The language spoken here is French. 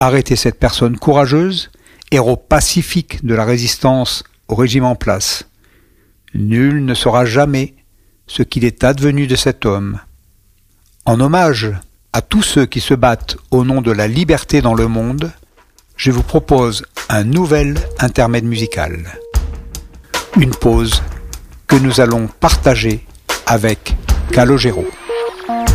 arrêter cette personne courageuse, héros pacifique de la résistance au régime en place. Nul ne saura jamais ce qu'il est advenu de cet homme. En hommage à tous ceux qui se battent au nom de la liberté dans le monde, je vous propose un nouvel intermède musical. Une pause que nous allons partager avec Calogero.